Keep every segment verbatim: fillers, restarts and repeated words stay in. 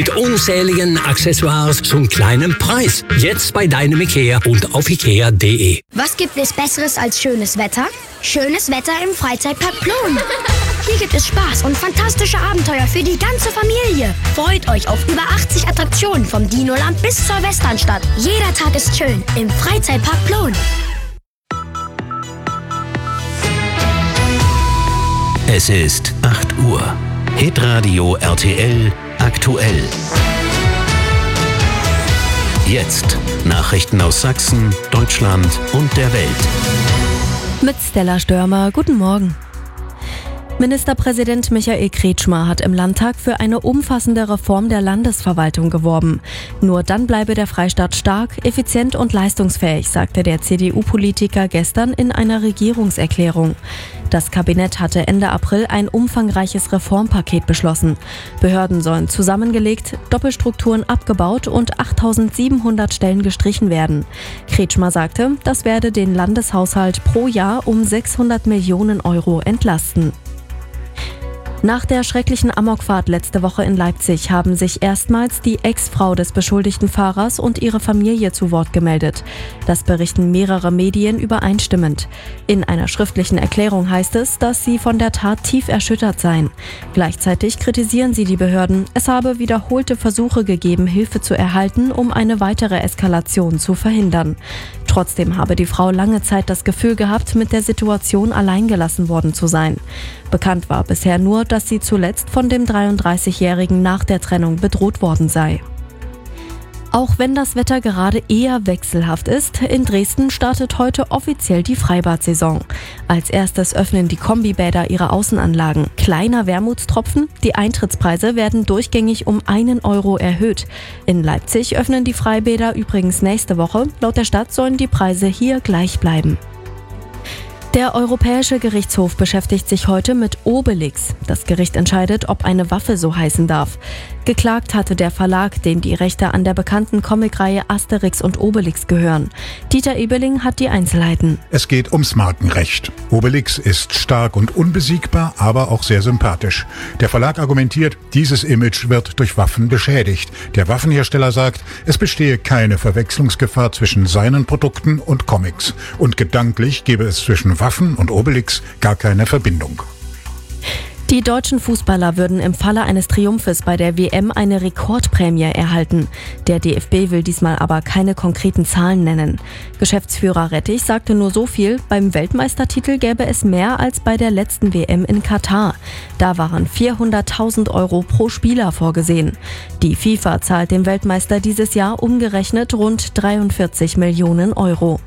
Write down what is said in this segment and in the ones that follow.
Mit unzähligen Accessoires zum kleinen Preis. Jetzt bei deinem Ikea und auf ikea punkt de. Was gibt es Besseres als schönes Wetter? Schönes Wetter im Freizeitpark Plon. Hier gibt es Spaß und fantastische Abenteuer für die ganze Familie. Freut euch auf über achtzig Attraktionen vom Dinoland bis zur Westernstadt. Jeder Tag ist schön im Freizeitpark Plon. Es ist acht Uhr. Hitradio R T L aktuell. Jetzt Nachrichten aus Sachsen, Deutschland und der Welt. Mit Stella Störmer, guten Morgen. Ministerpräsident Michael Kretschmer hat im Landtag für eine umfassende Reform der Landesverwaltung geworben. Nur dann bleibe der Freistaat stark, effizient und leistungsfähig, sagte der C D U-Politiker gestern in einer Regierungserklärung. Das Kabinett hatte Ende April ein umfangreiches Reformpaket beschlossen. Behörden sollen zusammengelegt, Doppelstrukturen abgebaut und achttausendsiebenhundert Stellen gestrichen werden. Kretschmer sagte, das werde den Landeshaushalt pro Jahr um sechshundert Millionen Euro entlasten. Nach der schrecklichen Amokfahrt letzte Woche in Leipzig haben sich erstmals die Ex-Frau des beschuldigten Fahrers und ihre Familie zu Wort gemeldet. Das berichten mehrere Medien übereinstimmend. In einer schriftlichen Erklärung heißt es, dass sie von der Tat tief erschüttert seien. Gleichzeitig kritisieren sie die Behörden. Es habe wiederholte Versuche gegeben, Hilfe zu erhalten, um eine weitere Eskalation zu verhindern. Trotzdem habe die Frau lange Zeit das Gefühl gehabt, mit der Situation alleingelassen worden zu sein. Bekannt war bisher nur, dass sie zuletzt von dem dreiunddreißigjährigen nach der Trennung bedroht worden sei. Auch wenn das Wetter gerade eher wechselhaft ist, in Dresden startet heute offiziell die Freibad-Saison. Als erstes öffnen die Kombibäder ihre Außenanlagen. Kleiner Wermutstropfen, die Eintrittspreise werden durchgängig um einen Euro erhöht. In Leipzig öffnen die Freibäder übrigens nächste Woche. Laut der Stadt sollen die Preise hier gleich bleiben. Der Europäische Gerichtshof beschäftigt sich heute mit Obelix. Das Gericht entscheidet, ob eine Waffe so heißen darf. Geklagt hatte der Verlag, dem die Rechte an der bekannten Comicreihe Asterix und Obelix gehören. Dieter Ebeling hat die Einzelheiten. Es geht ums Markenrecht. Obelix ist stark und unbesiegbar, aber auch sehr sympathisch. Der Verlag argumentiert, dieses Image wird durch Waffen beschädigt. Der Waffenhersteller sagt, es bestehe keine Verwechslungsgefahr zwischen seinen Produkten und Comics. Und gedanklich gebe es zwischen Waffen und Obelix gar keine Verbindung. Die deutschen Fußballer würden im Falle eines Triumphes bei der W M eine Rekordprämie erhalten. Der D F B will diesmal aber keine konkreten Zahlen nennen. Geschäftsführer Rettich sagte nur so viel, beim Weltmeistertitel gäbe es mehr als bei der letzten W M in Katar. Da waren vierhunderttausend Euro pro Spieler vorgesehen. Die FIFA zahlt dem Weltmeister dieses Jahr umgerechnet rund dreiundvierzig Millionen Euro.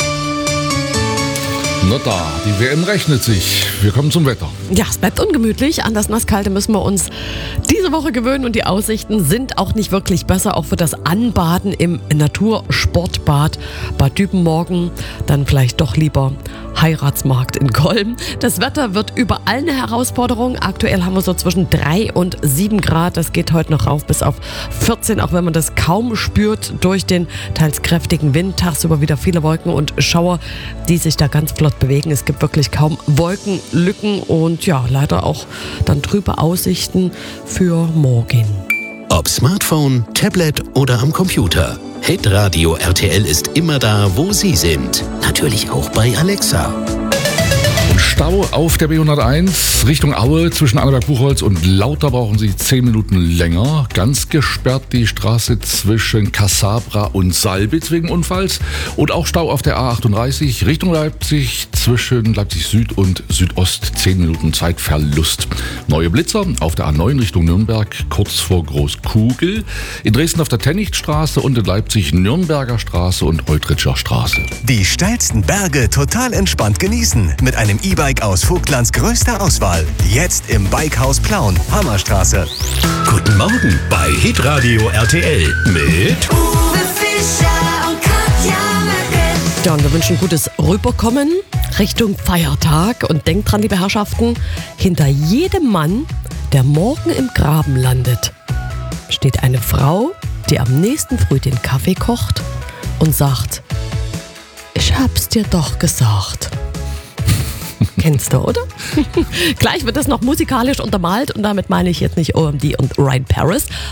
Na da, die W M rechnet sich. Wir kommen zum Wetter. Ja, es bleibt ungemütlich. An das Nasskalte müssen wir uns diese Woche gewöhnen und die Aussichten sind auch nicht wirklich besser. Auch für das Anbaden im Natursportbad Bad Dübenmorgen dann vielleicht doch lieber Heiratsmarkt in Kolm. Das Wetter wird überall eine Herausforderung. Aktuell haben wir so zwischen drei und sieben Grad. Das geht heute noch rauf bis auf vierzehn, auch wenn man das kaum spürt durch den teils kräftigen Wind. Tagsüber wieder viele Wolken und Schauer, die sich da ganz flott bewegen. Es gibt wirklich kaum Wolkenlücken und ja, leider auch dann trübe Aussichten für morgen. Ob Smartphone, Tablet oder am Computer. Hitradio R T L ist immer da, wo Sie sind. Natürlich auch bei Alexa. Und Stau auf der B hunderteins Richtung Aue zwischen Annaberg-Buchholz und Lauter brauchen Sie zehn Minuten länger. Ganz gesperrt die Straße zwischen Cassabra und Salbitz wegen Unfalls. Und auch Stau auf der A achtunddreißig Richtung Leipzig zwischen Leipzig Süd und Südost. zehn Minuten Zeitverlust. Neue Blitzer auf der A neun Richtung Nürnberg kurz vor Großkugel. In Dresden auf der Tennichtstraße und in Leipzig Nürnberger Straße und Eutritscher Straße. Die steilsten Berge total entspannt genießen mit einem E-Bike aus Vogtlands größter Auswahl. Jetzt im Bikehaus Plauen, Hammerstraße. Guten Morgen bei Hitradio R T L mit Uwe Fischer und Katja Merkel. Ja, und wir wünschen gutes Rüberkommen Richtung Feiertag. Und denkt dran, liebe Herrschaften, hinter jedem Mann, der morgen im Graben landet, steht eine Frau, die am nächsten Früh den Kaffee kocht und sagt: Ich hab's dir doch gesagt. Kennst du, oder? Gleich wird das noch musikalisch untermalt und damit meine ich jetzt nicht O M D und Ryan Paris.